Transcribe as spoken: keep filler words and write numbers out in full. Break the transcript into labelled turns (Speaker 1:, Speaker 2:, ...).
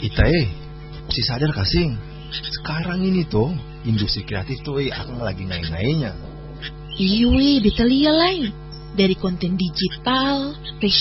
Speaker 1: Itae, si sadar kasing. Sekarang ini tuh industri kreatif tuh eh akan lagi naik-naiknya.
Speaker 2: Iya weh, detail lain. Dari konten digital,